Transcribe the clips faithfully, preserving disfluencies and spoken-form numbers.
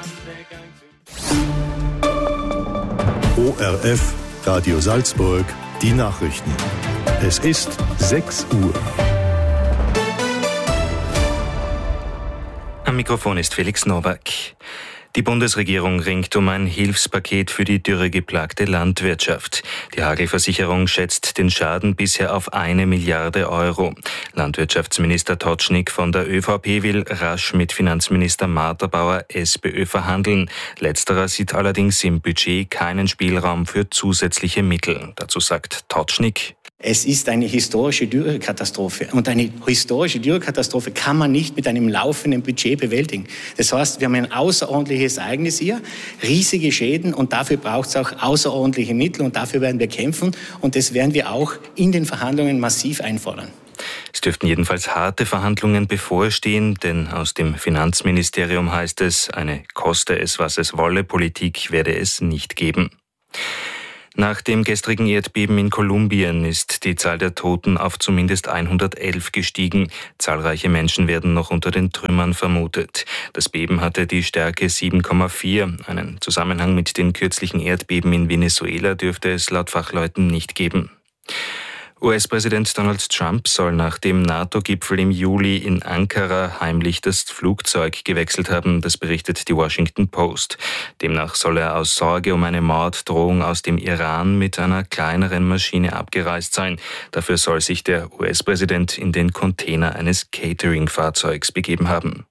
O R F, Radio Salzburg, die Nachrichten. Es ist sechs Uhr. Am Mikrofon ist Felix Nowak. Die Bundesregierung ringt um ein Hilfspaket für die dürregeplagte Landwirtschaft. Die Hagelversicherung schätzt den Schaden bisher auf eine Milliarde Euro. Landwirtschaftsminister Totschnig von der ÖVP will rasch mit Finanzminister Marterbauer SPÖ verhandeln. Letzterer sieht allerdings im Budget keinen Spielraum für zusätzliche Mittel. Dazu sagt Totschnig: Es ist eine historische Dürrekatastrophe und eine historische Dürrekatastrophe kann man nicht mit einem laufenden Budget bewältigen. Das heißt, wir haben ein außerordentliches Ereignis hier, riesige Schäden und dafür braucht es auch außerordentliche Mittel und dafür werden wir kämpfen und das werden wir auch in den Verhandlungen massiv einfordern. Es dürften jedenfalls harte Verhandlungen bevorstehen, denn aus dem Finanzministerium heißt es, eine koste es, was es wolle, Politik werde es nicht geben. Nach dem gestrigen Erdbeben in Kolumbien ist die Zahl der Toten auf zumindest hundertelf gestiegen. Zahlreiche Menschen werden noch unter den Trümmern vermutet. Das Beben hatte die Stärke sieben Komma vier. Einen Zusammenhang mit den kürzlichen Erdbeben in Venezuela dürfte es laut Fachleuten nicht geben. U S-Präsident Donald Trump soll nach dem NATO-Gipfel im Juli in Ankara heimlich das Flugzeug gewechselt haben, das berichtet die Washington Post. Demnach soll er aus Sorge um eine Morddrohung aus dem Iran mit einer kleineren Maschine abgereist sein. Dafür soll sich der U S-Präsident in den Container eines Catering-Fahrzeugs begeben haben.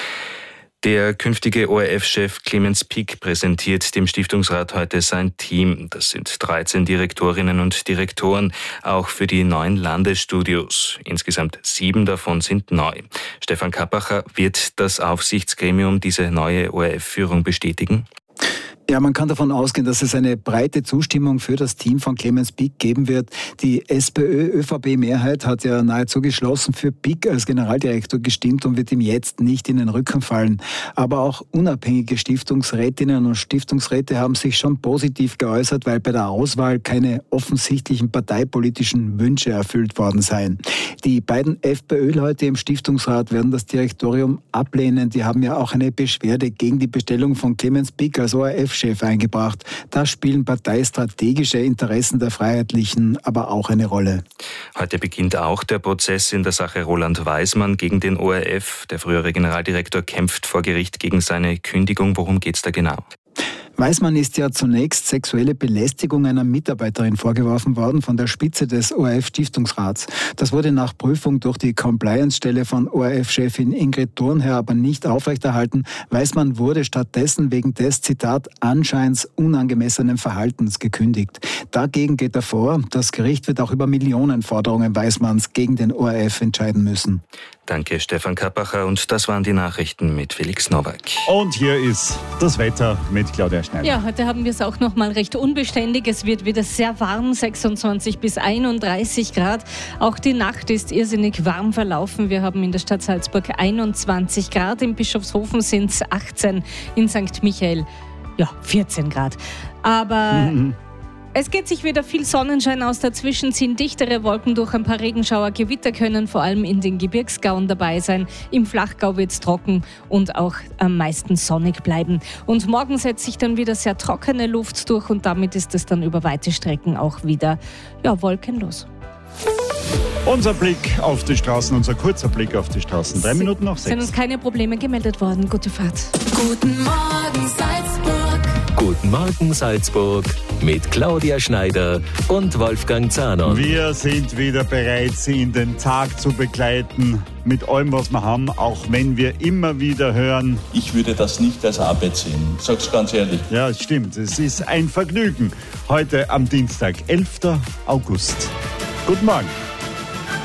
Der künftige O R F-Chef Clemens Pick präsentiert dem Stiftungsrat heute sein Team. Das sind dreizehn Direktorinnen und Direktoren, auch für die neuen Landesstudios. Insgesamt sieben davon sind neu. Stefan Kappacher, wird das Aufsichtsgremium diese neue O R F-Führung bestätigen? Ja, man kann davon ausgehen, dass es eine breite Zustimmung für das Team von Clemens Pick geben wird. Die SPÖ-ÖVP-Mehrheit hat ja nahezu geschlossen für Pick als Generaldirektor gestimmt und wird ihm jetzt nicht in den Rücken fallen. Aber auch unabhängige Stiftungsrätinnen und Stiftungsräte haben sich schon positiv geäußert, weil bei der Auswahl keine offensichtlichen parteipolitischen Wünsche erfüllt worden seien. Die beiden FPÖ-Leute im Stiftungsrat werden das Direktorium ablehnen. Die haben ja auch eine Beschwerde gegen die Bestellung von Clemens Pick als O R F Chef eingebracht. Da spielen parteistrategische Interessen der Freiheitlichen aber auch eine Rolle. Heute beginnt auch der Prozess in der Sache Roland Weismann gegen den O R F. Der frühere Generaldirektor kämpft vor Gericht gegen seine Kündigung. Worum geht es da genau? Weismann ist ja zunächst sexuelle Belästigung einer Mitarbeiterin vorgeworfen worden von der Spitze des O R F-Stiftungsrats. Das wurde nach Prüfung durch die Compliance-Stelle von O R F-Chefin Ingrid Thurnherr aber nicht aufrechterhalten. Weismann wurde stattdessen wegen des, Zitat, Anscheins unangemessenen Verhaltens gekündigt. Dagegen geht er vor. Das Gericht wird auch über Millionenforderungen Weismanns gegen den O R F entscheiden müssen. Danke, Stefan Kappacher. Und das waren die Nachrichten mit Felix Nowak. Und hier ist das Wetter mit Claudia Schneider. Ja, heute haben wir es auch noch mal recht unbeständig. Es wird wieder sehr warm, sechsundzwanzig bis einunddreißig Grad. Auch die Nacht ist irrsinnig warm verlaufen. Wir haben in der Stadt Salzburg einundzwanzig Grad. In Bischofshofen sind es achtzehn. In Sankt Michael, ja, vierzehn Grad. Aber... Mhm. Es geht sich wieder viel Sonnenschein aus, dazwischen ziehen dichtere Wolken durch, ein paar Regenschauer, Gewitter können vor allem in den Gebirgsgauen dabei sein. Im Flachgau wird es trocken und auch am meisten sonnig bleiben. Und morgen setzt sich dann wieder sehr trockene Luft durch und damit ist es dann über weite Strecken auch wieder ja, wolkenlos. Unser Blick auf die Straßen, unser kurzer Blick auf die Straßen. Drei Minuten nach sechs. Sind uns keine Probleme gemeldet worden. Gute Fahrt. Guten Morgen, Salzburg. Guten Morgen, Salzburg. Mit Claudia Schneider und Wolfgang Zahner. Wir sind wieder bereit, Sie in den Tag zu begleiten. Mit allem, was wir haben, auch wenn wir immer wieder hören. Ich würde das nicht als Arbeit sehen. Sag's ganz ehrlich. Ja, stimmt. Es ist ein Vergnügen. Heute am Dienstag, elfter August. Guten Morgen.